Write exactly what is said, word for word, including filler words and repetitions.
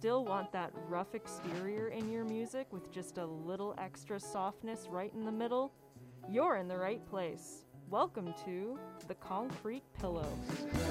still want that rough exterior in your music with just a little extra softness right in the middle? You're in the right place. Welcome to The Concrete Pillow.